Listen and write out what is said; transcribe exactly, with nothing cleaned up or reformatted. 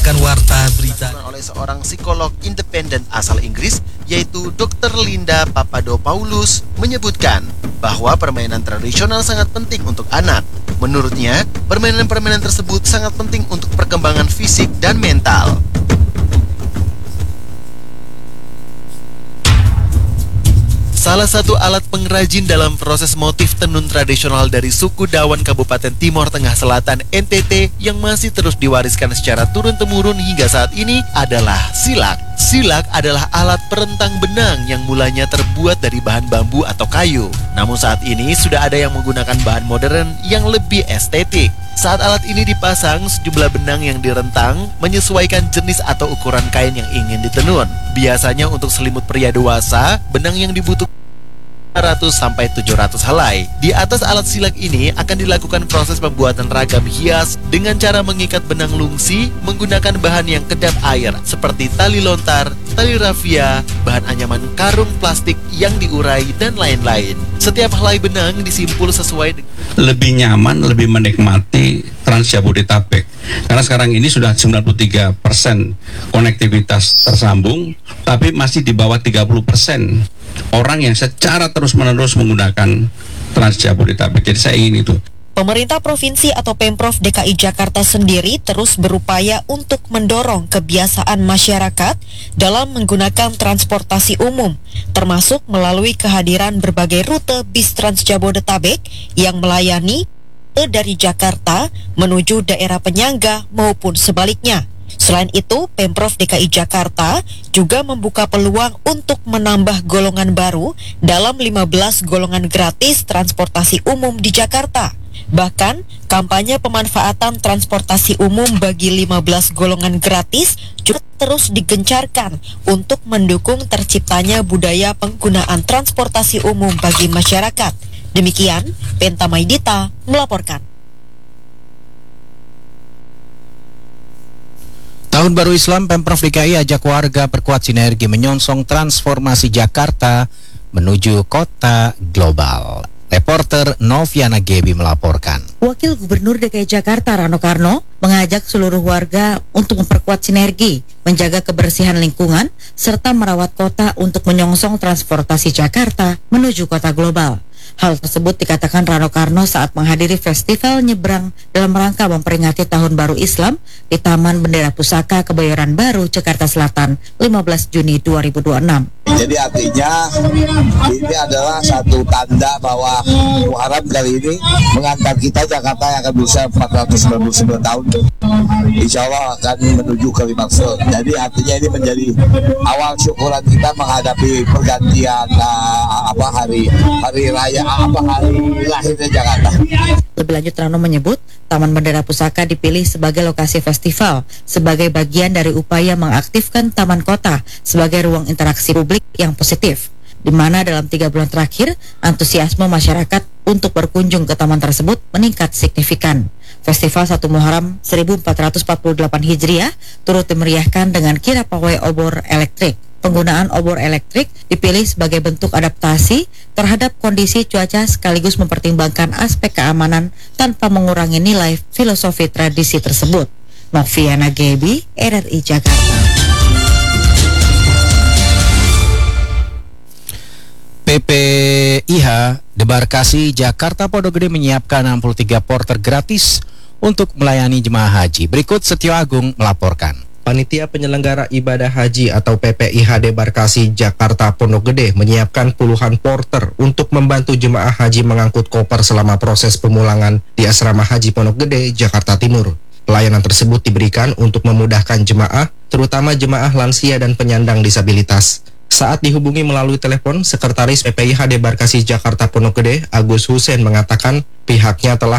mendengarkan Warta Berita oleh seorang psikolog independen asal Inggris, yaitu dokter Linda Papadopoulou, menyebutkan bahwa permainan tradisional sangat penting untuk anak. Menurutnya, permainan-permainan tersebut sangat penting untuk perkembangan fisik dan mental. Salah satu alat pengrajin dalam proses motif tenun tradisional dari suku Dawan Kabupaten Timor Tengah Selatan N T T yang masih terus diwariskan secara turun-temurun hingga saat ini adalah silak. Silak adalah alat perentang benang yang mulanya terbuat dari bahan bambu atau kayu. Namun saat ini sudah ada yang menggunakan bahan modern yang lebih estetik. Saat alat ini dipasang, sejumlah benang yang direntang menyesuaikan jenis atau ukuran kain yang ingin ditenun. Biasanya untuk selimut pria dewasa, benang yang dibutuhkan lima ratus sampai tujuh ratus helai. Di atas alat silak ini akan dilakukan proses pembuatan ragam hias dengan cara mengikat benang lungsi menggunakan bahan yang kedap air seperti tali lontar, tali rafia, bahan anyaman karung plastik yang diurai, dan lain-lain. Setiap helai benang disimpul sesuai dengan lebih nyaman, lebih menikmati Trans Jabodetabek. Karena sekarang ini sudah sembilan puluh tiga persen konektivitas tersambung, tapi masih di bawah tiga puluh persen orang yang secara terus-menerus menggunakan Trans Jabodetabek. Jadi saya ingin itu. Pemerintah Provinsi atau Pemprov D K I Jakarta sendiri terus berupaya untuk mendorong kebiasaan masyarakat dalam menggunakan transportasi umum, termasuk melalui kehadiran berbagai rute bis Trans Jabodetabek yang melayani dari Jakarta menuju daerah penyangga maupun sebaliknya. Selain itu, Pemprov D K I Jakarta juga membuka peluang untuk menambah golongan baru dalam lima belas golongan gratis transportasi umum di Jakarta. Bahkan, kampanye pemanfaatan transportasi umum bagi lima belas golongan gratis juga terus digencarkan untuk mendukung terciptanya budaya penggunaan transportasi umum bagi masyarakat. Demikian, Penta Maidita melaporkan. Tahun Baru Islam, Pemprov D K I ajak warga perkuat sinergi menyongsong transformasi Jakarta menuju kota global. Reporter Noviana Gebi melaporkan. Wakil Gubernur D K I Jakarta Rano Karno mengajak seluruh warga untuk memperkuat sinergi, menjaga kebersihan lingkungan, serta merawat kota untuk menyongsong transportasi Jakarta menuju kota global. Hal tersebut dikatakan Rano Karno saat menghadiri festival nyebrang dalam rangka memperingati Tahun Baru Islam di Taman Bendera Pusaka Kebayoran Baru, Jakarta Selatan, lima belas Juni dua ribu dua puluh enam. Jadi artinya ini adalah satu tanda bahwa Muharram kali ini mengantar kita Jakarta yang akan berusia empat ratus sembilan puluh sembilan tahun. Insya Allah akan menuju ke Limaksud. Jadi artinya ini menjadi awal syukuran kita menghadapi pergantian uh, apa hari hari raya apa hari lahirnya Jakarta. Lebih lanjut, Rano menyebut Taman Bendera Pusaka dipilih sebagai lokasi festival sebagai bagian dari upaya mengaktifkan taman kota sebagai ruang interaksi publik yang positif, di mana dalam tiga bulan terakhir antusiasme masyarakat untuk berkunjung ke taman tersebut meningkat signifikan. Festival satu Muharram seribu empat ratus empat puluh delapan Hijriah turut dimeriahkan dengan kirap pawai obor elektrik. Penggunaan obor elektrik dipilih sebagai bentuk adaptasi terhadap kondisi cuaca sekaligus mempertimbangkan aspek keamanan tanpa mengurangi nilai filosofi tradisi tersebut. Noviana Gebi, R R I Jakarta. P P I H Debarkasi Jakarta Pondok Gede menyiapkan enam puluh tiga porter gratis untuk melayani jemaah haji. Berikut Setio Agung melaporkan. Panitia Penyelenggara Ibadah Haji atau P P I H Debarkasi Jakarta Pondok Gede menyiapkan puluhan porter untuk membantu jemaah haji mengangkut koper selama proses pemulangan di Asrama Haji Pondok Gede, Jakarta Timur. Pelayanan tersebut diberikan untuk memudahkan jemaah, terutama jemaah lansia dan penyandang disabilitas. Saat dihubungi melalui telepon, Sekretaris P P I H Debarkasi Jakarta Pondok Gede, Agus Hussein, mengatakan pihaknya telah